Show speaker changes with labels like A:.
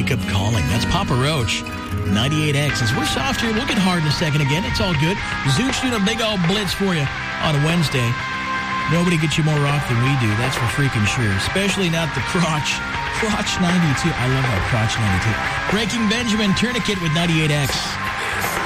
A: Wake Up Calling. That's Papa Roach, 98X. As we're soft here, we'll get hard in a second again. It's all good. Zooch doing a big old blitz for you on a Wednesday. Nobody gets you more rock than we do. That's for freaking sure. Especially not the Crotch. Crotch 92. I love that Crotch 92. Breaking Benjamin, Tourniquet with 98X.